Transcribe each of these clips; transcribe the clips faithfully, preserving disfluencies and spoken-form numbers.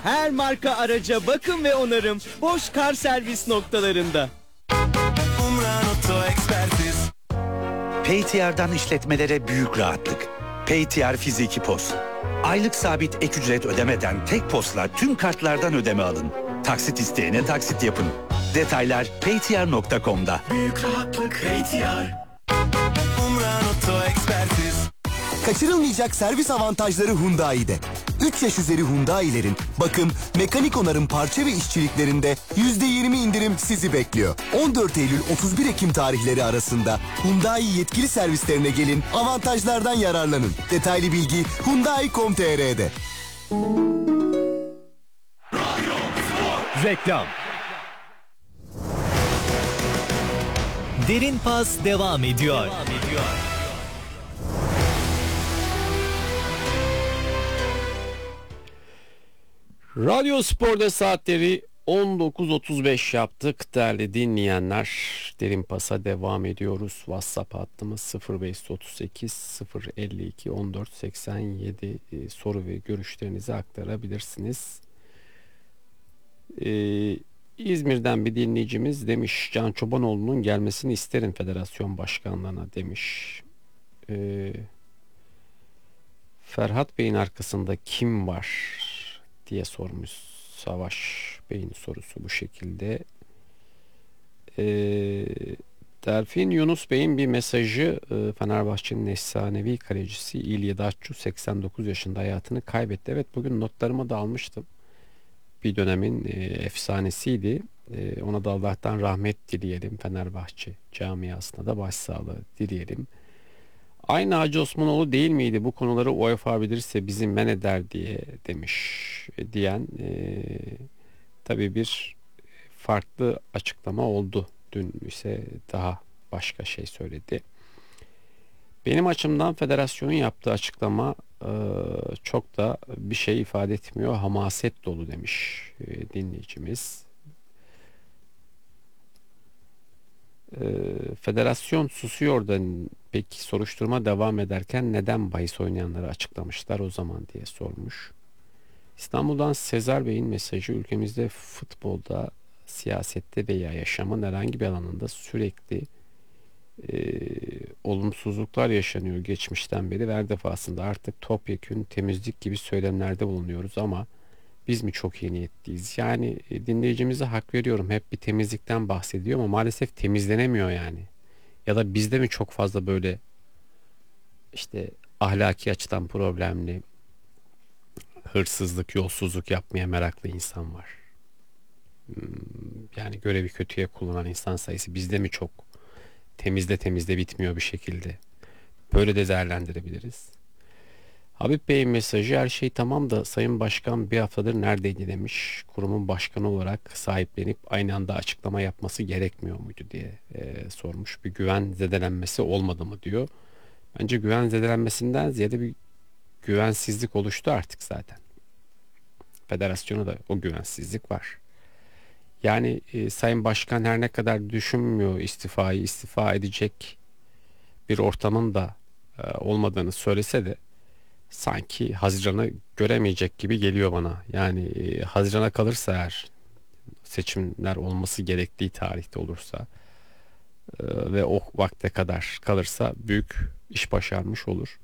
Her marka araca bakım ve onarım Bosch Car Servis noktalarında. P T R'dan işletmelere büyük rahatlık. P T R Fiziki Pos. Aylık sabit ek ücret ödemeden tek posla tüm kartlardan ödeme alın. Taksit isteyene taksit yapın. Detaylar p t r nokta com'da. Büyük rahatlık P T R. Umran Oto Ekspertiz. Kaçırılmayacak servis avantajları Hyundai'de. üç yaş üzeri Hyundai'lerin bakım, mekanik onarım parça ve işçiliklerinde yüzde yirmi indirim sizi bekliyor. on dört Eylül otuz bir Ekim tarihleri arasında Hyundai yetkili servislerine gelin, avantajlardan yararlanın. Detaylı bilgi hyundai nokta com nokta t r'de. Reklam. Derin Pas devam ediyor. Devam ediyor. Radyo Spor'da saatleri on dokuz otuz beş yaptık değerli dinleyenler. Derin Pas'a devam ediyoruz. WhatsApp hattımız sıfır beş otuz sekiz sıfır elli iki on dört seksen yedi. e, soru ve görüşlerinizi aktarabilirsiniz. Ee, İzmir'den bir dinleyicimiz demiş, Can Çobanoğlu'nun gelmesini isterim federasyon başkanlığına demiş. Ee, Ferhat Bey'in arkasında kim var diye sormuş Savaş Bey'in sorusu bu şekilde. Ee, Delfin Yunus Bey'in bir mesajı, e, Fenerbahçe'nin efsanevi kalecisi İlya Datçu seksen dokuz yaşında hayatını kaybetti. Evet, bugün notlarımı da almıştım. Bir dönemin e, efsanesiydi. E, ona da Allah'tan rahmet dileyelim. Fenerbahçe camiasına da başsağlığı dileyelim. Aynı Hacı Osmanoğlu değil miydi? Bu konuları UEFA bilirse bizi men eder diye demiş e, diyen e, tabii bir farklı açıklama oldu. Dün ise daha başka şey söyledi. Benim açımdan federasyonun yaptığı açıklama e, çok da bir şey ifade etmiyor. Hamaset dolu demiş e, dinleyicimiz. E, federasyon susuyor da peki soruşturma devam ederken neden bahis oynayanları açıklamışlar o zaman diye sormuş. İstanbul'dan Sezar Bey'in mesajı, ülkemizde futbolda, siyasette veya yaşamın herhangi bir alanında sürekli e, olumsuzluklar yaşanıyor geçmişten beri ve her defasında artık topyekün temizlik gibi söylemlerde bulunuyoruz ama biz mi çok iyi niyetliyiz? Yani e, dinleyicimize hak veriyorum, hep bir temizlikten bahsediyor ama maalesef temizlenemiyor yani. Ya da bizde mi çok fazla böyle işte ahlaki açıdan problemli, hırsızlık, yolsuzluk yapmaya meraklı insan var. Yani görevi kötüye kullanan insan sayısı bizde mi çok? Temizde temizde bitmiyor bir şekilde. Böyle de değerlendirebiliriz. Habib Bey'in mesajı, her şey tamam da Sayın Başkan bir haftadır neredeydi demiş. Kurumun başkanı olarak sahiplenip aynı anda açıklama yapması gerekmiyor muydu diye e, sormuş. Bir güven zedelenmesi olmadı mı diyor. Bence güven zedelenmesinden ziyade bir güvensizlik oluştu artık zaten. Federasyona da o güvensizlik var. Yani e, Sayın Başkan her ne kadar düşünmüyor istifayı, istifa edecek bir ortamın da e, olmadığını söylese de sanki Haziran'ı göremeyecek gibi geliyor bana. Yani e, Haziran'a kalırsa eğer, seçimler olması gerektiği tarihte olursa e, ve o vakte kadar kalırsa büyük iş başarmış olur.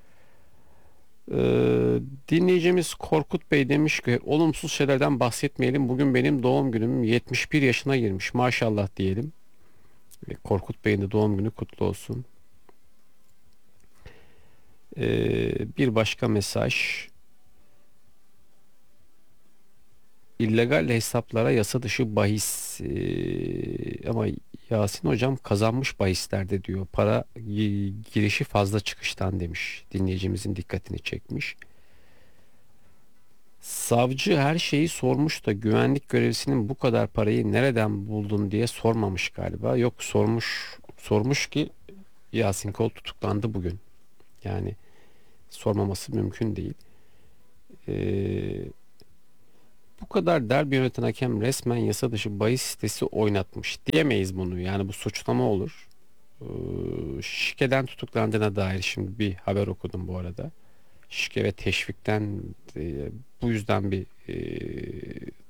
Ee, dinleyicimiz Korkut Bey demiş ki olumsuz şeylerden bahsetmeyelim. Bugün benim doğum günüm, yetmiş bir yaşına girmiş. Maşallah diyelim. Ee, Korkut Bey'in de doğum günü kutlu olsun. Ee, bir başka mesaj. İllegal hesaplara yasa dışı bahis ee, ama Yasin hocam kazanmış bahislerde diyor. Para girişi fazla çıkıştan demiş. Dinleyicimizin dikkatini çekmiş. Savcı her şeyi sormuş da güvenlik görevlisinin bu kadar parayı nereden buldun diye sormamış galiba. Yok, sormuş sormuş ki Yasin Kol tutuklandı bugün. Yani sormaması mümkün değil. Eee Bu kadar derbi yöneten hakem resmen yasa dışı bahis sitesi oynatmış diyemeyiz bunu. Yani bu suçlama olur. Ee, şikeden tutuklandığına dair şimdi bir haber okudum bu arada. Şike ve teşvikten e, bu yüzden bir e,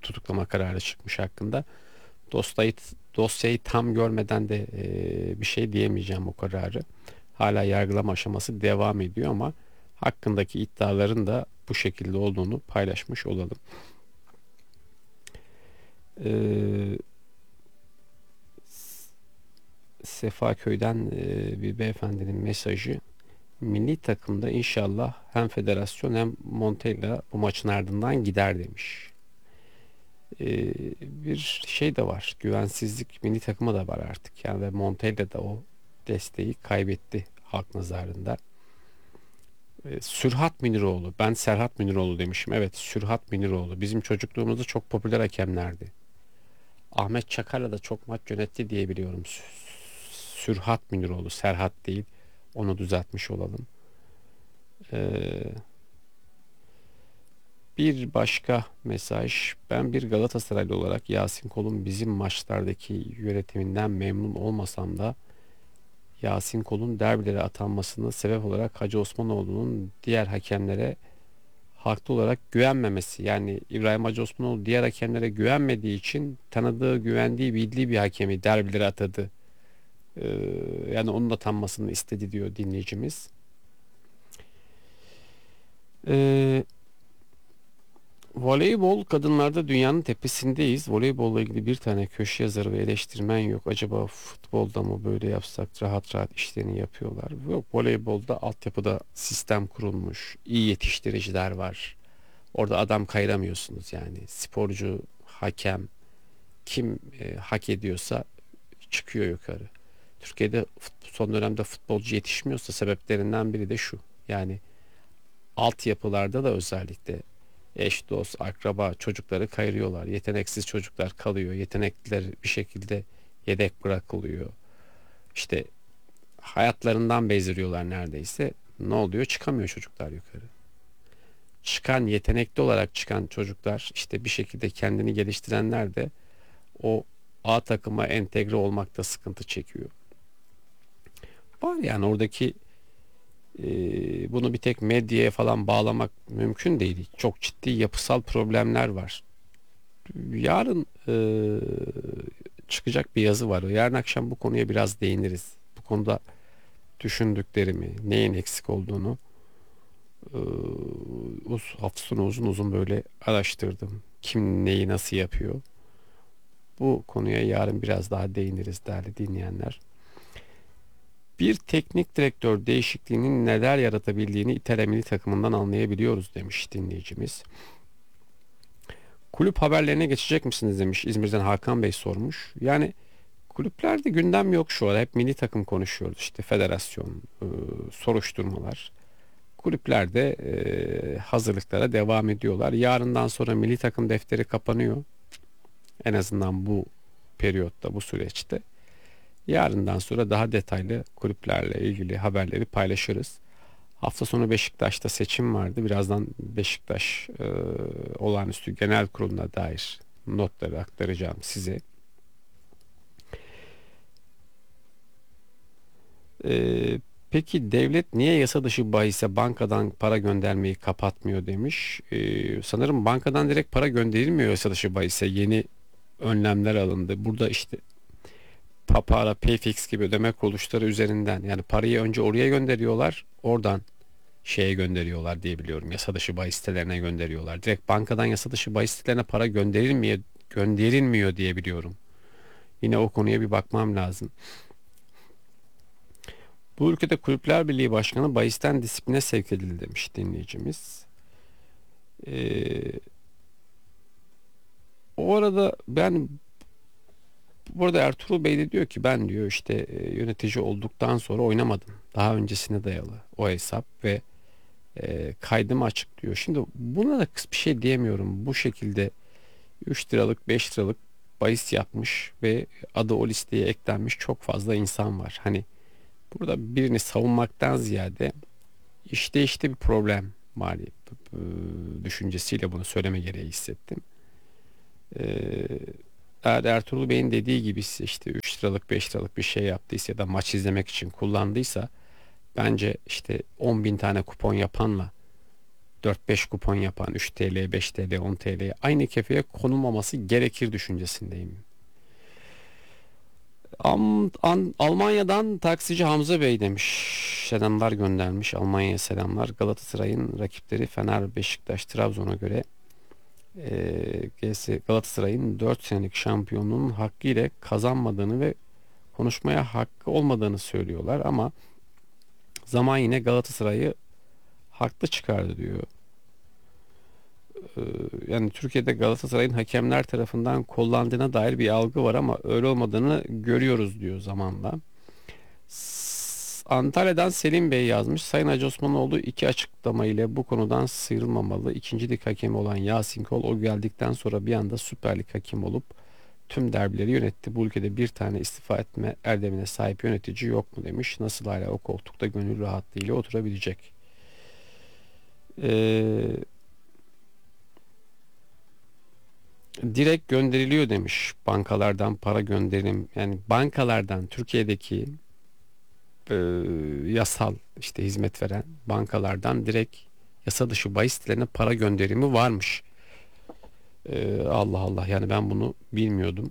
tutuklama kararı çıkmış hakkında. Dosyayı, dosyayı tam görmeden de e, bir şey diyemeyeceğim o kararı. Hala yargılama aşaması devam ediyor ama hakkındaki iddiaların da bu şekilde olduğunu paylaşmış olalım. Ee, Sefaköy'den e, bir beyefendinin mesajı: milli takımda inşallah hem federasyon hem Montella bu maçın ardından gider demiş. Ee, bir şey de var, güvensizlik milli takıma da var artık yani ve Montella da o desteği kaybetti halk nazarında. Ee, Sürhat Münirioğlu, ben Serhat Münirioğlu demişim, evet Sürhat Münirioğlu bizim çocukluğumuzda çok popüler hakemlerdi. Ahmet Çakar'la da çok maç yönetti diye biliyorum. Sürhat Münirioğlu, Serhat değil, onu düzeltmiş olalım. Ee, bir başka mesaj: ben bir Galatasaraylı olarak Yasin Kol'un bizim maçlardaki yönetiminden memnun olmasam da Yasin Kol'un derbilere atanmasını sebep olarak Hacı Osmanoğlu'nun diğer hakemlere haklı olarak güvenmemesi, yani İbrahim Hacı Osmanoğlu diğer hakemlere güvenmediği için tanıdığı, güvendiği, bildiği bir hakemi derbilere atadı. Ee, yani onun atanmasını istedi diyor dinleyicimiz. Ee, voleybol kadınlarda dünyanın tepesindeyiz. Voleybolla ilgili bir tane köşe yazarı ve eleştirmen yok. Acaba futbolda mı böyle yapsak rahat rahat işlerini yapıyorlar? Yok, voleybolda altyapıda sistem kurulmuş. İyi yetiştiriciler var. Orada adam kayıramıyorsunuz yani. Sporcu, hakem kim e, hak ediyorsa çıkıyor yukarı. Türkiye'de son dönemde futbolcu yetişmiyorsa sebeplerinden biri de şu. Yani altyapılarda da özellikle eş, dost, akraba çocukları kayırıyorlar. Yeteneksiz çocuklar kalıyor. Yetenekliler bir şekilde yedek bırakılıyor. İşte hayatlarından bezdiriyorlar neredeyse. Ne oluyor? Çıkamıyor çocuklar yukarı. Çıkan, yetenekli olarak çıkan çocuklar, işte bir şekilde kendini geliştirenler de o A takıma entegre olmakta sıkıntı çekiyor. Var yani oradaki e, bunu bir tek medyaya falan bağlamak mümkün değil. Çok ciddi yapısal problemler var. Yarın e, çıkacak bir yazı var. Yarın akşam bu konuya biraz değiniriz. Bu konuda düşündüklerimi, neyin eksik olduğunu e, uz, hafta sonu uzun uzun böyle araştırdım. Kim neyi nasıl yapıyor. Bu konuya yarın biraz daha değiniriz değerli dinleyenler. Bir teknik direktör değişikliğinin neler yaratabildiğini İtalya milli takımından anlayabiliyoruz demiş dinleyicimiz. Kulüp haberlerine geçecek misiniz demiş, İzmir'den Hakan Bey sormuş. Yani kulüplerde gündem yok şu an. Hep milli takım konuşuyoruz. İşte federasyon, e, soruşturmalar. Kulüplerde e, hazırlıklara devam ediyorlar. Yarından sonra milli takım defteri kapanıyor. En azından bu periyotta, bu süreçte. Yarından sonra daha detaylı kulüplerle ilgili haberleri paylaşırız. Hafta sonu Beşiktaş'ta seçim vardı. Birazdan Beşiktaş e, olağanüstü genel kuruluna dair notları aktaracağım size. E, peki devlet niye yasa dışı bahise bankadan para göndermeyi kapatmıyor demiş. E, sanırım bankadan direkt para gönderilmiyor yasa dışı bahise. Yeni önlemler alındı. Burada işte Papara, Payfix gibi ödeme kuruluşları üzerinden, yani parayı önce oraya gönderiyorlar, oradan şeye gönderiyorlar diye biliyorum. Yasa dışı bahis sitelerine gönderiyorlar. Direkt bankadan yasa dışı bahis sitelerine para gönderilmiyor, gönderilmiyor diye biliyorum. Yine o konuya bir bakmam lazım. Bu ülkede Kulüpler Birliği Başkanı bahisten disipline sevk edildi demiş dinleyicimiz. Ee, o arada ben burada Ertuğrul Bey de diyor ki ben diyor işte e, yönetici olduktan sonra oynamadım. Daha öncesine dayalı o hesap ve e, kaydım açık diyor. Şimdi buna da bir şey diyemiyorum. Bu şekilde üç liralık beş liralık bahis yapmış ve adı o listeye eklenmiş çok fazla insan var. Hani burada birini savunmaktan ziyade işte işte bir problem var düşüncesiyle bunu söyleme gereği hissettim. Eee Eğer Ertuğrul Bey'in dediği gibi işte üç liralık beş liralık bir şey yaptıysa ya da maç izlemek için kullandıysa bence işte on bin tane kupon yapanla dört beş kupon yapan üç T L, beş T L, on T L aynı kefeye konulmaması gerekir düşüncesindeyim. Am, An- Almanya'dan taksici Hamza Bey demiş. Selamlar göndermiş. Almanya'ya selamlar. Galatasaray'ın rakipleri Fener, Beşiktaş, Trabzon'a göre e, G S Galatasaray'ın dört senelik şampiyonluğun hakkı ile kazanmadığını ve konuşmaya hakkı olmadığını söylüyorlar ama zaman yine Galatasaray'ı haklı çıkardı diyor. Ee, Yani Türkiye'de Galatasaray'ın hakemler tarafından kullandığına dair bir algı var ama öyle olmadığını görüyoruz diyor zamanla. S- Antalya'dan Selim Bey yazmış. Sayın Hacı Osmanoğlu iki açıklama ile bu konudan sıyrılmamalı. İkinci lig hakemi olan Yasin Kol o geldikten sonra bir anda Süper Lig hakemi olup tüm derbileri yönetti. Bu ülkede bir tane istifa etme erdemine sahip yönetici yok mu demiş. Nasıl hala o koltukta gönül rahatlığıyla oturabilecek? Eee direkt gönderiliyor demiş, bankalardan para gönderim, yani bankalardan Türkiye'deki e, yasal işte hizmet veren bankalardan direkt yasa dışı bahis sitelerine para gönderimi varmış. E, Allah Allah, yani ben bunu bilmiyordum.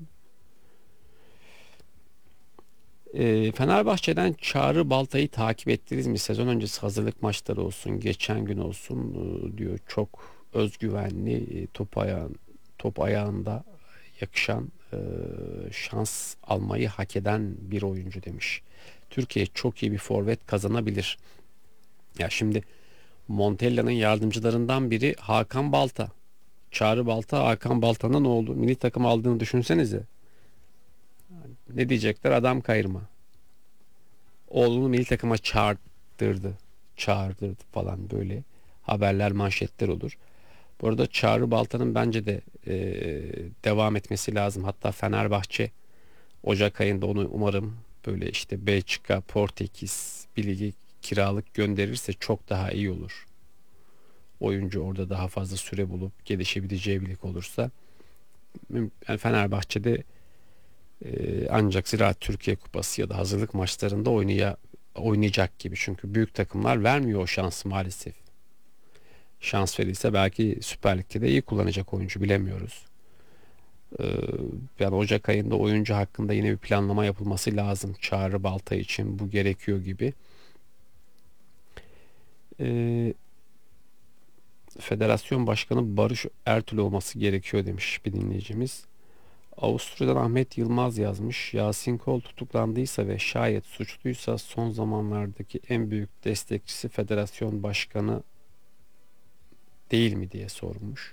E, Fenerbahçe'den Çağrı Balta'yı takip ettiniz mi? Sezon öncesi hazırlık maçları olsun, geçen gün olsun e, diyor, çok özgüvenli, e, top ayağın top ayağında yakışan, e, şans almayı hak eden bir oyuncu demiş. Türkiye çok iyi bir forvet kazanabilir. Ya şimdi Montella'nın yardımcılarından biri Hakan Balta. Çağrı Balta Hakan Balta'nın ne oldu? Milli takım aldığını düşünsenize. Ne diyecekler? Adam kayırma. Oğlunu milli takıma çağırdırdı. Çağırdırdı falan, böyle haberler, manşetler olur. Bu arada Çağrı Balta'nın bence de e, devam etmesi lazım. Hatta Fenerbahçe Ocak ayında onu umarım böyle işte Belçika, Portekiz bir ligi kiralık gönderirse çok daha iyi olur. Oyuncu orada daha fazla süre bulup gelişebileceği bir lig olursa. Yani Fenerbahçe'de e, ancak Ziraat Türkiye Kupası ya da hazırlık maçlarında oynaya, oynayacak gibi. Çünkü büyük takımlar vermiyor o şansı maalesef. Şans verilse belki Süper Lig'de de iyi kullanacak oyuncu, bilemiyoruz. Ee, yani Ocak ayında oyuncu hakkında yine bir planlama yapılması lazım. Çağrı Balta için bu gerekiyor gibi. Ee, Federasyon Başkanı Barış Ertuğrul olması gerekiyor demiş bir dinleyicimiz. Avusturya'dan Ahmet Yılmaz yazmış. Yasin Kol tutuklandıysa ve şayet suçluysa son zamanlardaki en büyük destekçisi Federasyon Başkanı değil mi diye sormuş.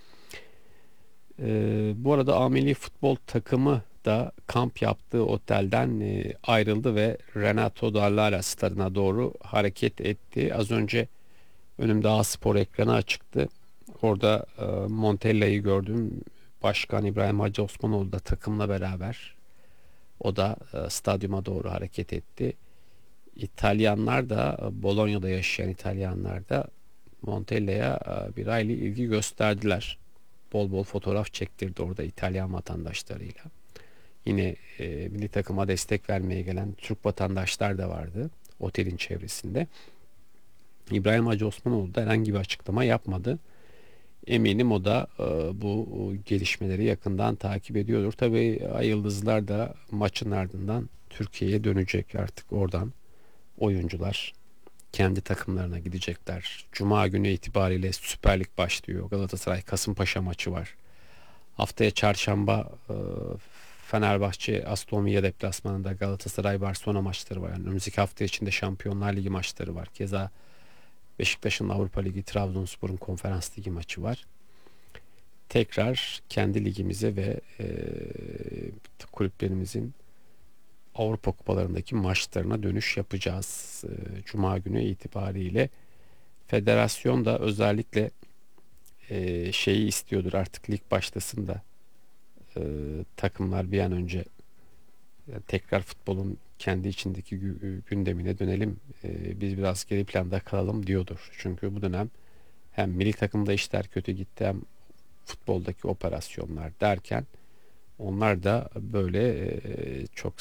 Ee, bu arada A Milli Futbol takımı da kamp yaptığı otelden e, ayrıldı ve Renato Dall'Ara stadına doğru hareket etti. Az önce önümde A Spor ekranı açıktı. Orada e, Montella'yı gördüm. Başkan İbrahim Hacı Osmanoğlu da takımla beraber. O da e, stadyuma doğru hareket etti. İtalyanlar da, Bologna'da yaşayan İtalyanlar da Montella'ya bir hayli ilgi gösterdiler. Bol bol fotoğraf çektirdi orada İtalyan vatandaşlarıyla. Yine e, milli takıma destek vermeye gelen Türk vatandaşlar da vardı otelin çevresinde. İbrahim Hacı Osmanoğlu da herhangi bir açıklama yapmadı. Eminim o da e, bu gelişmeleri yakından takip ediyordur. Tabii Ay Yıldızlar da maçın ardından Türkiye'ye dönecek artık, oradan oyuncular kendi takımlarına gidecekler. Cuma günü itibariyle Süper Lig başlıyor. Galatasaray Kasımpaşa maçı var. Haftaya çarşamba e, Fenerbahçe Aston Villa deplasmanında, Galatasaray Barcelona maçları var. Yani önümüzdeki hafta içinde Şampiyonlar Ligi maçları var. Keza Beşiktaş'ın Avrupa Ligi, Trabzonspor'un Konferans Ligi maçı var. Tekrar kendi ligimize ve e, kulüplerimizin Avrupa kupalarındaki maçlarına dönüş yapacağız. Cuma günü itibariyle federasyon da özellikle e, şeyi istiyordur, artık lig başlasın da e, takımlar bir an önce yani tekrar futbolun kendi içindeki gündemine dönelim. E, biz biraz geri planda kalalım diyordur. Çünkü bu dönem hem milli takımda işler kötü gitti, hem futboldaki operasyonlar derken onlar da böyle e, çok